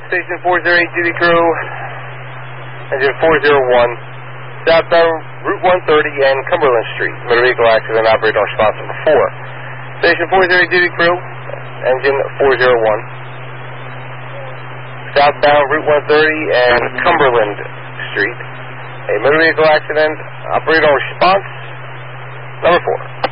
Station 408 duty crew, engine 401, southbound Route 130 and Cumberland Street. Motor vehicle accident, operator on response number 4. Station 408 duty crew, engine 401, southbound Route 130 and Cumberland Street. A motor vehicle accident, operator on response number 4.